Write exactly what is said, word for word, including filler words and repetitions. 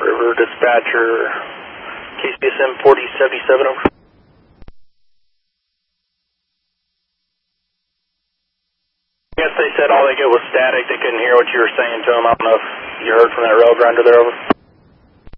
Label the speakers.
Speaker 1: River Dispatcher, K C S M forty seventy-seven, over. I guess they said all they get was static. They couldn't hear what you were saying to them. I don't know if you heard from that rail grinder there, over.